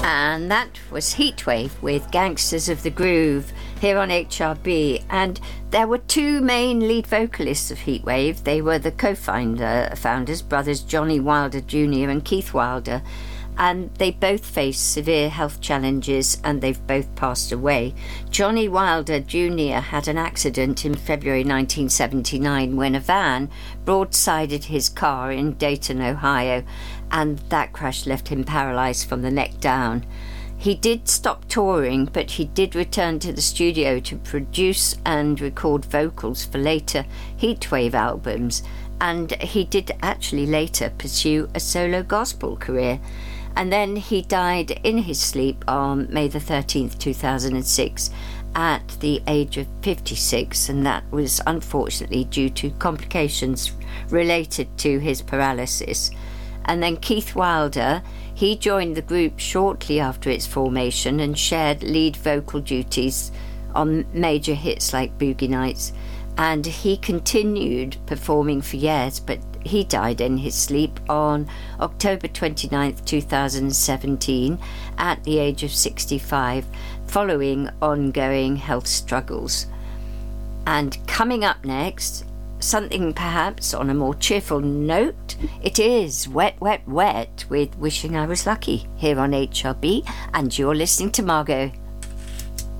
And that was Heatwave with Gangsters of the Groove here on HRB. And there were two main lead vocalists of Heatwave. They were the co-founders, brothers Johnny Wilder Jr. and Keith Wilder. And they both faced severe health challenges and they've both passed away. Johnny Wilder Jr. had an accident in February 1979 when a van broadsided his car in Dayton, Ohio, and that crash left him paralysed from the neck down. He did stop touring, but he did return to the studio to produce and record vocals for later Heatwave albums, and he did actually later pursue a solo gospel career. And then he died in his sleep on May the 13th, 2006, at the age of 56, and that was unfortunately due to complications related to his paralysis. And then Keith Wilder, he joined the group shortly after its formation and shared lead vocal duties on major hits like Boogie Nights. And he continued performing for years, but he died in his sleep on October 29th, 2017, at the age of 65, following ongoing health struggles. And coming up next, something perhaps on a more cheerful note, it is Wet, Wet, Wet with Wishing I Was Lucky here on HRB, and you're listening to Margot.